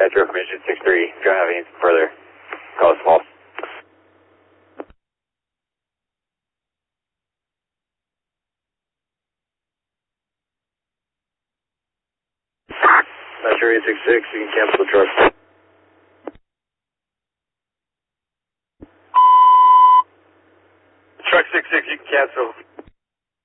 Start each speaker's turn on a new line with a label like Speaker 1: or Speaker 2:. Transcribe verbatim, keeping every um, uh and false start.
Speaker 1: Metro information six three. If you don't have any further, call us false. Metro eight six six, you can cancel the truck. Truck six six, you can cancel.